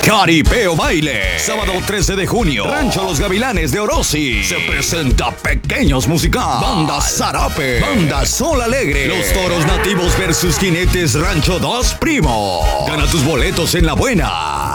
Caripeo Baile. Sábado 13 de junio. Rancho Los Gavilanes de Orosi. Se presenta Pequeños Musical. Banda Zarape. Banda Sol Alegre. Los Toros Nativos versus Jinetes Rancho 2 Primo. Gana tus boletos en La Buena.